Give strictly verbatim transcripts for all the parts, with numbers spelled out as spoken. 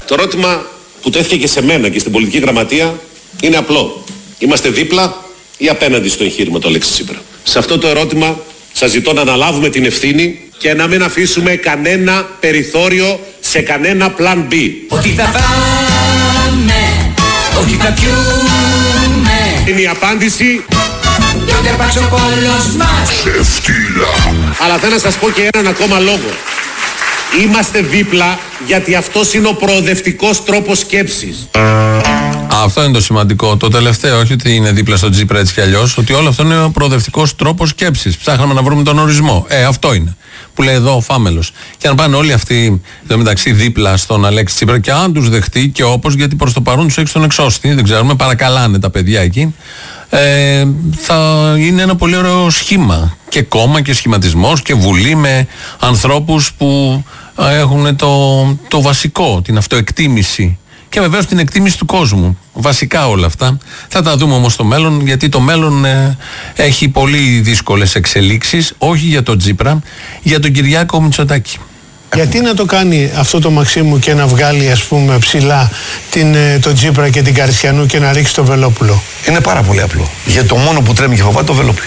Το ερώτημα που τέθηκε και σε μένα και στην πολιτική γραμματεία είναι απλό. Είμαστε δίπλα ή απέναντι στο εγχείρημα του Αλέξη Τσίπρα? Σε αυτό το ερώτημα σας ζητώ να αναλάβουμε την ευθύνη και να μην αφήσουμε κανένα περιθώριο σε κανένα πλάν B. Ότι θα πάμε, ότι θα πιούμε. Είναι η απάντηση. Και ούτε αρπάξει ο πόλος μας. Ξεφτύλα. Αλλά θέλω να σας πω και έναν ακόμα λόγο. Είμαστε δίπλα γιατί αυτός είναι ο προοδευτικός τρόπος σκέψης. Αυτό είναι το σημαντικό. Το τελευταίο, όχι ότι είναι δίπλα στο Τσίπρα έτσι κι αλλιώς, ότι όλο αυτό είναι ο προοδευτικός τρόπος σκέψης. Ψάχναμε να βρούμε τον ορισμό. Ε, αυτό είναι. Που λέει εδώ ο Φάμελος. Και αν πάνε όλοι αυτοί εδώ μεταξύ δίπλα στον Αλέξη Τσίπρα και αν τους δεχτεί και όπως, γιατί προς το παρόν τους έχει στον εξώστη, δεν ξέρουμε, παρακαλάνε τα παιδιά εκεί. Ε, θα είναι ένα πολύ ωραίο σχήμα και κόμμα και σχηματισμός και βουλή με ανθρώπους που έχουν το, το βασικό, την αυτοεκτίμηση και βεβαίως την εκτίμηση του κόσμου. Βασικά όλα αυτά. Θα τα δούμε όμως στο μέλλον, γιατί το μέλλον ε, έχει πολύ δύσκολες εξελίξεις, όχι για τον Τσίπρα, για τον Κυριάκο Μητσοτάκη. Γιατί να το κάνει αυτό το Μαξίμου και να βγάλει, ας πούμε, ψηλά την, τον Τσίπρα και την Καριστιανού και να ρίξει το Βελόπουλο? Είναι πάρα πολύ απλό. Γιατί το μόνο που τρέμει και φοβάται το Βελόπουλο.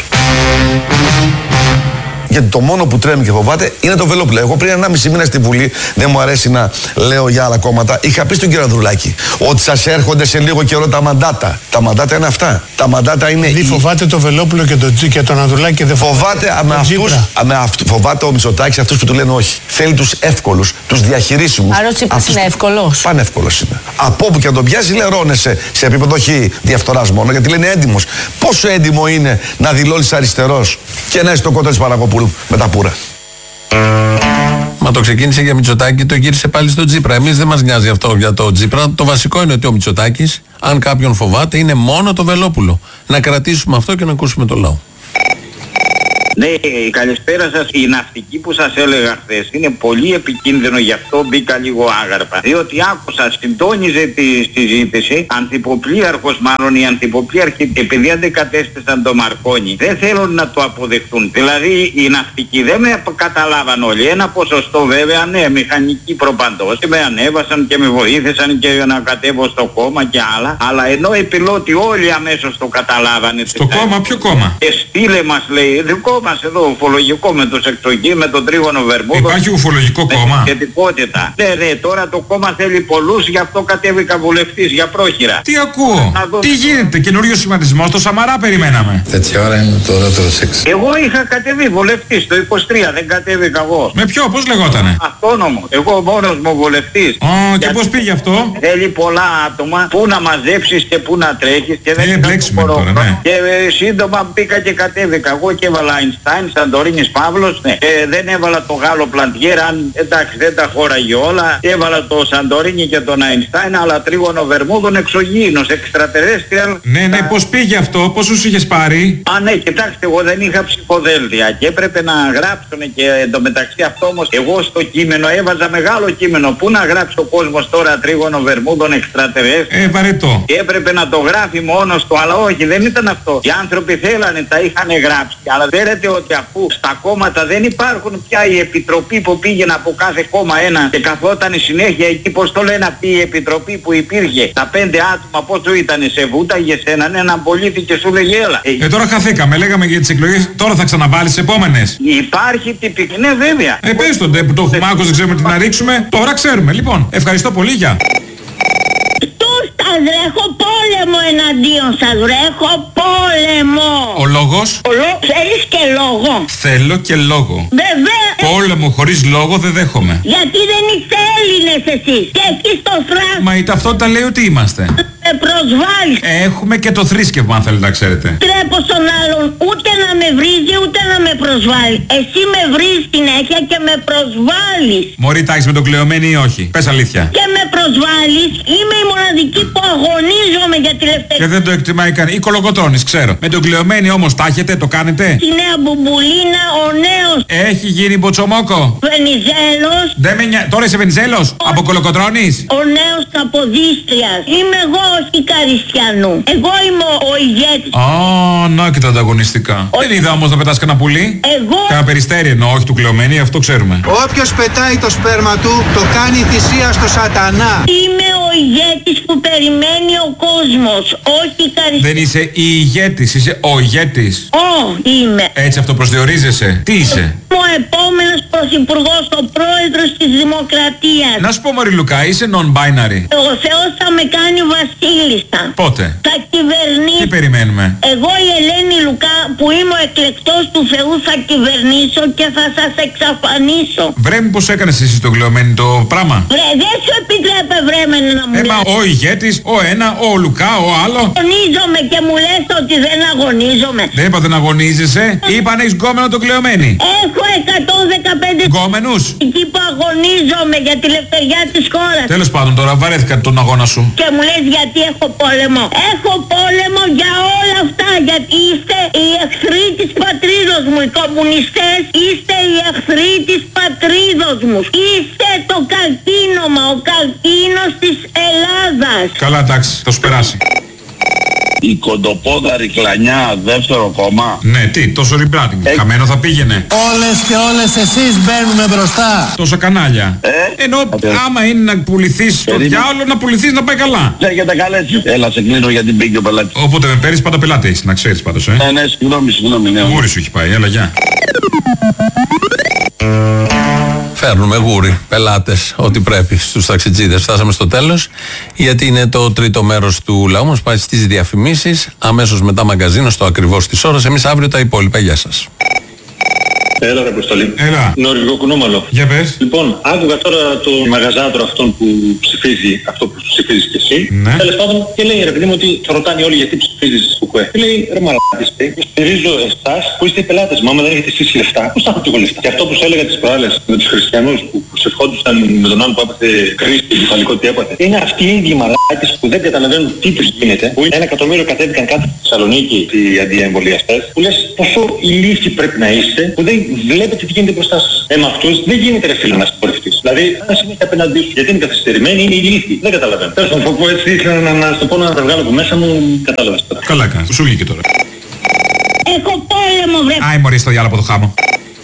Γιατί το μόνο που τρέμει και φοβάται είναι το Βελόπουλο. Εγώ πριν ενάμιση μήνα στη Βουλή, δεν μου αρέσει να λέω για άλλα κόμματα, είχα πει στον κύριο Ανδρουλάκη ότι σας έρχονται σε λίγο καιρό τα μαντάτα. Τα μαντάτα είναι αυτά. Τα μαντάτα είναι. Δηλαδή φοβάται το Βελόπουλο και τον, και τον Ανδρουλάκη και δεν φοβάται. Φοβάται, με αυτούς, με αυτού, φοβάται ο Μητσοτάκης αυτούς που του λένε όχι. Θέλει τους εύκολους, τους διαχειρίσιμους. Άρα ο Τσίπρας είναι εύκολος. Πανεύκολος είναι. Από όπου και να τον πιάσει, λερώνεσαι σε επίπεδο όχι διαφθοράς μόνο, γιατί λένε έντιμος. Πόσο έντιμο είναι να δηλώνεις αριστερός και να είσαι το κότο της Παναγοπούλου με τα πουρα. Μα το ξεκίνησε για Μητσοτάκη, το γύρισε πάλι στο Τσίπρα. Εμείς δεν μας νοιάζει αυτό για το Τσίπρα. Το βασικό είναι ότι ο Μητσοτάκης, αν κάποιον φοβάται, είναι μόνο το Βελόπουλο. Να κρατήσουμε αυτό και να ακούσουμε το λαό. Ναι, καλησπέρα σας. Η ναυτική που σας έλεγα χθες είναι πολύ επικίνδυνο, γι' αυτό μπήκα λίγο άγαρπα. Διότι άκουσα, συντόνιζε τη συζήτηση, ανθυποπλοίαρχος μάλλον, οι ανθυποπλοίαρχοι, επειδή αντεκατέστησαν το Μαρκόνι, δεν θέλουν να το αποδεχτούν. Δηλαδή οι ναυτικοί δεν με καταλάβαν όλοι. Ένα ποσοστό βέβαια, ναι, μηχανικοί προπαντός, με ανέβασαν και με βοήθησαν και να κατέβω στο κόμμα και άλλα. Αλλά ενώ οι πιλότοι όλοι αμέσως το καταλάβανε. Στο κόμμα, ποιο κόμμα? Και στείλε μας, λέει, δικό μας εδώ ουφολογικό με τους εξωγείς, με τον τρίγωνο Βερμούδο. Υπάρχει ουφολογικό κόμμα? Σχετικότητα. Ναι, ναι, τώρα το κόμμα θέλει πολλούς, γι' αυτό κατέβηκα βουλευτής για πρόχειρα. Τι ακούω? Δω... Τι γίνεται, καινούριο σχηματισμός, το Σαμαρά περιμέναμε. Τέτοια ώρα είναι το δεύτερο σεξ. Εγώ είχα κατεβεί βουλευτής το είκοσι τρία, δεν κατέβηκα εγώ. Με ποιο, πώς λεγότανε? Αυτόνομο. Εγώ μόνος μου βουλευτής. Ω, και πώς πήγε αυτό? Θέλει πολλά άτομα, πού να μαζέψεις και πού να τρέχεις και δεν είναι τώρα, ναι. Και ε, σύντομα πήγα και κατέβηκα. Εγώ και έβαλα Αϊνστάιν, Σαντορίνης Παύλος, ναι. Ε, δεν έβαλα το Γάλλο Πλαντιέρ, αν εντάξει δεν τα χώραγε όλα. Έβαλα το Σαντορίνη και τον Αϊνστάιν, αλλά τρίγωνο Βερμούδων εξωγήινος, εξτρατερέστριαλ. Ναι, ναι, τα... πώς πήγε αυτό, πόσους είχες πάρει? Α, ναι, κοιτάξτε, εγώ δεν είχα ψηφοδέλτια και έπρεπε να γράψουν και εντωμεταξύ αυτό όμως, εγώ στο κείμενο έβαζα μεγάλο κείμενο. Πού να γράψει ο κόσμος τώρα τρίγωνο Βερμούδων εξτρατερέστριαλ? Ε, βαρετό. Και έπρεπε να το γράφει μόνος του, αλλά όχι, δεν ήταν αυτό. Οι άνθρωποι θέλανε, τα είχαν γράψει. Αλλά ξέρετε ότι αφού στα κόμματα δεν υπάρχουν πια η επιτροπή που πήγαινε από κάθε κόμμα ένα και καθόταν συνέχεια εκεί, πώς το λένε αυτή η επιτροπή που υπήρχε, τα πέντε άτομα πόσο ήτανε, σε βούταγε σε έναν έναν πολίτη και σου λέγε έλα. Ε, τώρα χαθήκαμε, λέγαμε για τις εκλογές, τώρα θα ξαναβάλεις επόμενες. Υπάρχει τυπική, ναι βέβαια. Ε, πες τον, που το έχουμε άκουσει, δεν ξέρουμε τι να ρίξουμε, τώρα ξέρουμε. Λοιπόν, ευχαριστώ πολύ, για. Σας έχω πόλεμο εναντίον σας, βρέχω πόλεμο. Ο λόγος? Ο λό... Θέλεις και λόγο? Θέλω και λόγο. Βέβαια. Πόλεμο χωρίς λόγο δεν δέχομαι. Γιατί δεν είστε Έλληνες εσείς και εκεί στο θράσο. Μα η ταυτότητα λέει ότι είμαστε. Με προσβάλλεις. Έχουμε και το θρήσκευμα αν θέλετε να ξέρετε. Τρέπω στον άλλον ούτε να με βρίζει ούτε να με προσβάλλει. Εσύ με βρίζεις συνέχεια και με προσβάλλεις. Μωρή τάξη με τον Κλεωμένη ή όχι? Πες αλήθεια. Και με προσβάλλεις. Είμαι η μοναδική που αγωνίζομαι για τη ελευθερία. Και δεν το εκτιμάει κανείς. Ή Κολοκοτρώνης, ξέρω. Με τον Κλεωμένη όμως τα έχετε, το κάνετε? Τη νέα Μπουμπουλίνα, ο νέος. Έχει γίνει μποτσομόκο. Βενιζέλος. Δεν με νοιάζει. Τώρα είσαι Βενιζέλος. Ο... Από Κολοκοτρώνης. Ο νέος Καποδίστριας. Είμαι εγώ όχι Καριστιανού. Εγώ είμαι ο ηγέτης. Α, να και τα ανταγωνιστικά. Ο... Δεν είδα όμως να πετάς κανένα πουλί. Εγώ. Κανένα περιστέρι εννοώ, όχι του Κλεωμένη, αυτό ξέρουμε. Όποιος πετάει το σπέρμα του το κάνει θυσία στο σατανά. Είμαι ο ηγέτης που περιμένει ο κόσμος, όχι καριστή. Δεν είσαι η ηγέτης, είσαι ο ηγέτης. Ω, είμαι. Έτσι αυτοπροσδιορίζεσαι. Τι είσαι? Ο επόμενος πρωθυπουργός, ο πρόεδρος της Δημοκρατίας. Να σου πω Μωρή Λουκά, είσαι non-binary. Ο Θεός θα με κάνει βασίλισσα. Πότε? Θα κυβερνήσω. Τι περιμένουμε? Εγώ η Ελένη Λουκά που είμαι ο εκλεκτός του Θεού θα κυβερνήσω και θα σας εξαφανίσω. Βρέ μου πως έκανες εσύ στο γλεωμένη το πράγμα. Βρε, δεν σου επιτρέπε βρέμενε να μου Ε, μα λες. ο ηγέτης, ο ένα, ο Λουκά, ο άλλο. Αγωνίζομαι και μου λες ότι δεν αγωνίζομαι. Δεν είπα δεν αγωνίζεσαι, είπα να έχεις γκόμενο το γλεωμένη. Έχω εκατόν δεκαπέντε Γκόμενους. εκεί που αγωνίζομαι για τη ελευθεριά της χώρας. Τέλος πάντων τώρα βαρέθηκα τον αγώνα σου. Και μου λες γιατί έχω πόλεμο. Έχω πόλεμο για όλα αυτά. Γιατί είστε οι εχθροί της πατρίδος μου. Οι κομμουνιστές είστε οι εχθροί της πατρίδος μου. Είστε το καρκίνωμα, ο καρκίνος της Ελλάδας. Καλά εντάξει, θα σου περάσει. Η κοντοπόδαρη κλανιά δεύτερο κόμμα. Ναι, τι, τόσο ριμπράτινγκ. Ε... Χαμένο θα πήγαινε. Όλες και όλες εσείς μπαίνουμε μπροστά. Τόσα κανάλια. Ε? Ενώ ε, άμα είναι να πουληθείς το διάολο, να πουληθείς να πάει καλά. Λέγεται καλέτσι. Έλα σε κλείνω γιατί μπήκε ο πελάτης. Όποτε με παίρνεις πάντα πελάτη έχεις, να ξέρεις πάντως, ε. Ναι, ναι, συγγνώμη, συγγνώμη. Ναι. Γούρι σου έχει πάει, έλα γεια. Φέρνουμε γούρι, πελάτες, ό,τι πρέπει στους ταξιτζίδες. Φτάσαμε στο τέλος, γιατί είναι το τρίτο μέρος του λαού μας. Πάει στις διαφημίσεις, αμέσως μετά μαγκαζίνο, στο ακριβώς της ώρας. Εμείς αύριο τα υπόλοιπα. Γεια σας. Έλα ρε Αποστολή. Έλα. Νορβηγό κουνούμαλο. Για πες. Λοιπόν, άκουγα τώρα το μαγαζάτρο αυτόν που ψηφίζει αυτό που ψηφίζεις και εσύ. Ναι. Τέλος πάντων και λέει ρε παιδί μου ότι θα ρωτάνε όλοι γιατί ψηφίζεις κουκουέ. Και λέει ρε μαλάκες, στηρίζω εσάς που είστε οι πελάτες μου. Άμα δεν έχετε εσείς λεφτά, πώς θα έχω και εγώ λεφτά. Και αυτό που σου έλεγα τις προάλλες με τους χριστιανούς που ψευχόντουσαν με τον άλλο που έπαθε κρίση και κεφαλικό τι έπαθε. Είναι αυτοί οι ίδιοι μαλάκες που δεν καταλαβαίνουν τι τους γίνεται. Που ένα εκατομμύριο κατέβηκαν κάτω στη Θεσσαλονίκη οι αντιεμβολιαστές. Που λες πόσο ηλίθιοι πρέπει να είστε που δεν βλέπετε τι γίνεται μπροστά σας. Ε, με αυτούς δεν γίνεται ρε φίλο να συγχωρευτείς. Δηλαδή, αν συνέχεια απέναντί σου, γιατί είναι καθυστερημένοι, είναι ηλίθιοι. Δεν καταλαβαίνω. Θέλω να το πω έτσι, ήθελα να, να στο πω να τα βγάλω από μέσα μου, κατάλαβες τώρα. Καλά κάνεις, σου βγήκε τώρα. Έχω πόλεμο βρε. Άι μωρή στο διάλογο από το χάμο.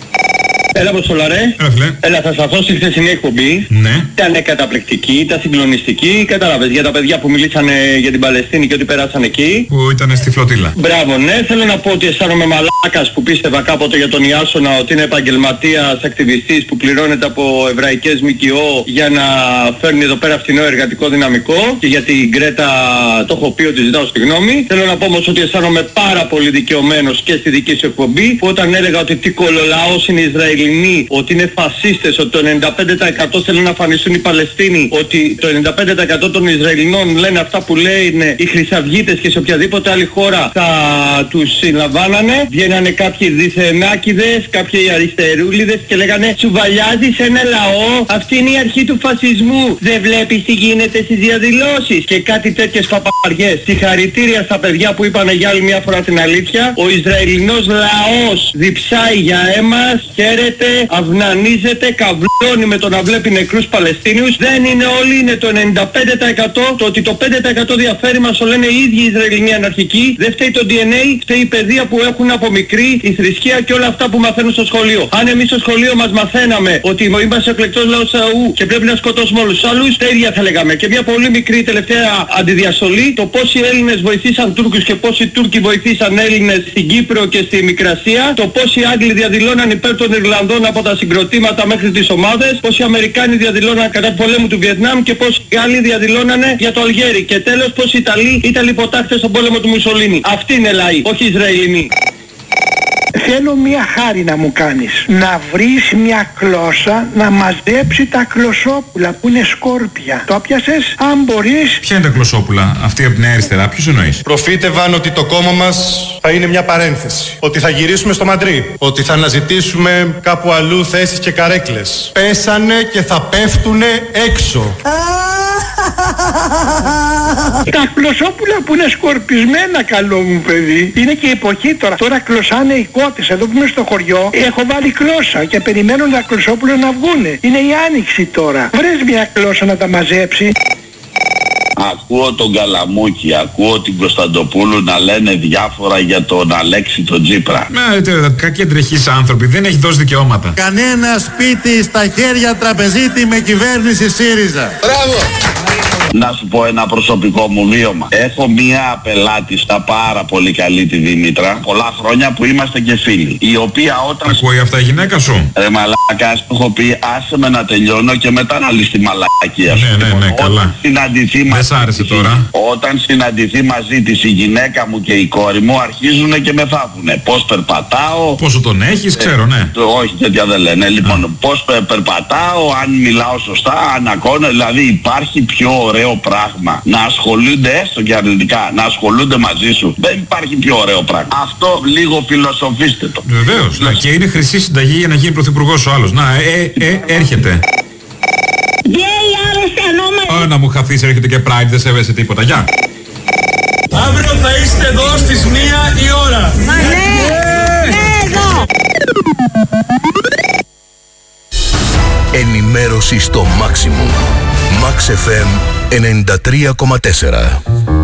Έλα Αποστολαρέ. Έλα φίλε. Έλα, θα σταθώ στη χθεσινή εκπομπή. Ναι. Ήταν καταπληκτική, ήταν συγκλονιστική. Κατάλαβες για τα παιδιά που μιλήσανε για την Παλαιστίνη και ότι πέρασαν εκεί. Που ήταν στη φλωτήλα. Μπράβο, ναι. Θέλω να πω ότι αισθάνομαι μαλάκας που πίστευα κάποτε για τον Ιάσονα ότι είναι επαγγελματίας, ακτιβιστής που πληρώνεται από εβραϊκές ΜΚΟ για να φέρνει εδώ πέρα φθηνό εργατικό δυναμικό. Και για την Γκρέτα το έχω πει ότι ζητάω συγγνώμη. Θέλω να πω όμως ότι αισθάνομαι πάρα πολύ δικαιωμένος και στη δική σου εκπομπή που όταν έλεγα ότι τι κολολαός είναι Ισραηλινοί, ότι είναι φασίστες, ότι το ενενήντα πέντε τοις εκατό θέλουν να φανιστούν οι Παλαιστίνοι, ότι το ενενήντα πέντε τοις εκατό των Ισραηλινών λένε αυτά που λένε οι χρυσαυγίτες και σε οποιαδήποτε άλλη χώρα θα τους συλλαμβάνανε. Βγαίνανε κάποιοι διθενάκηδες, κάποιοι αριστερούλιδες και λέγανε «Τσουβαλιάζεις ένα λαό, αυτή είναι η αρχή του φασισμού, δεν βλέπεις τι γίνεται στις διαδηλώσεις» και κάτι τέτοιες παπαριές. Συγχαρητήρια στα παιδιά που είπανε για άλλη μια φορά την αλήθεια. Ο Ισραηλινός λαός διψάει για αίμα, χαίρεται, αυνανίζεται, καβλώνει με το να βλέπει νεκρούς Παλαιστίνιους. Δεν είναι όλοι, είναι το ενενήντα πέντε τοις εκατό. Το ότι το πέντε τοις εκατό διαφέρει μας το λένε οι ίδιοι οι Ισραηλινοί αναρχικοί. Δεν φταίει το ντι εν έι, φταίει η παιδεία που έχουν από μικρή, η θρησκεία και όλα αυτά που μαθαίνουν στο σχολείο. Αν εμείς στο σχολείο μας μαθαίναμε ότι είμαστε ο εκλεκτός λαός Θεού και πρέπει να σκοτώσουμε όλους τους άλλους, τα ίδια θα λέγαμε. Και μια πολύ μικρή τελευταία αντιδιαστολή, το πόσοι Έλληνες βοηθήσαν Τούρκους και πόσοι Τούρκοι βοηθήσαν Έλληνες στην Κύπρο και στη Μικρασία, το πόσοι Άγγλοι διαδηλώναν υπέρ των Ιρλανδών από τα συγκροτήματα μέχρι τις ομάδες, πόσοι Αμερικάνοι διαδηλώναν κατά του πολέμου του Βιετνάμ και πόσοι Γάλλοι διαδηλώνανε για το Αλγέρι. Και τέλος πόσοι Ιταλοί ήταν υποτάχτες στον πόλεμο του Μουσολίνη. Αυτοί είναι λαοί, όχι Ισραηλινοί. Θέλω μια χάρη να μου κάνεις. Να βρεις μια κλώσσα να μαζέψει τα κλωσόπουλα που είναι σκόρπια. Το πιάσες, αν μπορείς. Ποια είναι τα κλωσόπουλα, αυτή από την νέα αριστερά, ποιος εννοείς? Προφήτευαν ότι το κόμμα μας θα είναι μια παρένθεση. Ότι θα γυρίσουμε στο Μαντρί. Ότι θα αναζητήσουμε κάπου αλλού θέσεις και καρέκλες. Πέσανε και θα πέφτουνε έξω. Τα κλωσόπουλα που είναι σκορπισμένα, καλό μου παιδί. Είναι και εποχή τώρα. Τώρα κλωσάνε οι κότες. Εδώ που είμαι στο χωριό έχω βάλει κλώσσα και περιμένουν τα κλωσόπουλα να βγούνε. Είναι η άνοιξη τώρα. Βρες μια κλώσσα να τα μαζέψει. Ακούω τον Καλαμούκη, ακούω την Κωνσταντοπούλου να λένε διάφορα για τον Αλέξη τον Τσίπρα. Ναι, κακοί εντρεχείς άνθρωποι, δεν έχει δώσει δικαιώματα. Κανένα σπίτι στα χέρια τραπεζίτη με κυβέρνηση ΣΥΡΙΖΑ. Μπράβο! Να σου πω ένα προσωπικό μου βίωμα. Έχω μία πελάτη στα πάρα πολύ καλή, τη Δήμητρα, πολλά χρόνια που είμαστε και φίλοι. Η οποία όταν... Ακούει αυτά η γυναίκα σου? Ρε μαλάκα, του έχω πει άσε με να τελειώνω και μετά να λύσει τη μαλακία σου. Ναι, ναι, ναι, καλά. Δεν σ' άρεσε τώρα. Όταν συναντηθεί μαζί της η γυναίκα μου και η κόρη μου, αρχίζουν και με θάβουνε. Πώς περπατάω. Πόσο τον έχεις, ξέρω, ναι. Ε, όχι, τέτοια δεν λένε. Λοιπόν, Α. πώς πε, περπατάω, αν μιλάω σωστά, αν ακώνω. Δηλαδή υπάρχει πιο ωραίο πράγμα να ασχολούνται έστω και αρνητικά, να ασχολούνται μαζί σου. Δεν υπάρχει πιο ωραίο πράγμα. Αυτό λίγο φιλοσοφήστε το. Βεβαίως. Ναι. Και είναι χρυσή συνταγή για να γίνει πρωθυπουργός ο άλλος. Να, ε, ε, έρχεται. Ω, να μου χαθείς, έρχεται και Pride, δεν σέβεσαι τίποτα. Γεια. Αύριο θα είστε εδώ στις μία η ώρα. Μα ναι, ναι, εδώ. Ενημέρωση στο Maximum. Max εφ εμ ενενήντα τρία κόμμα τέσσερα.